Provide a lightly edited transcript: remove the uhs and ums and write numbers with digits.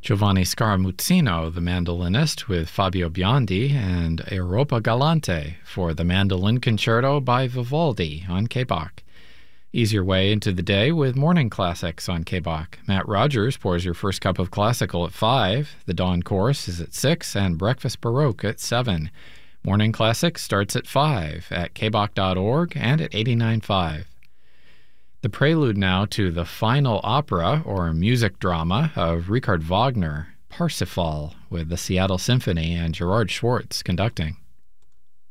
Giovanni Scaramuzzino, the mandolinist, with Fabio Biondi, and Europa Galante for the Mandolin Concerto by Vivaldi on KBOK. Ease your way into the day with Morning Classics on KBOK. Matt Rogers pours your first cup of classical at 5, the Dawn Chorus is at 6, and Breakfast Baroque at 7. Morning Classics starts at 5 at kbok.org and at 89.5. The prelude now to the final opera, or music drama, of Richard Wagner, Parsifal, with the Seattle Symphony and Gerard Schwartz conducting.